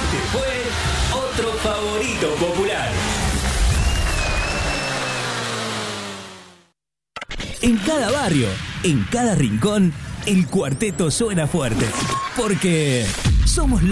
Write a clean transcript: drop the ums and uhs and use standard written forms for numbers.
Este fue otro favorito popular. En cada barrio, en cada rincón, el cuarteto suena fuerte. Porque somos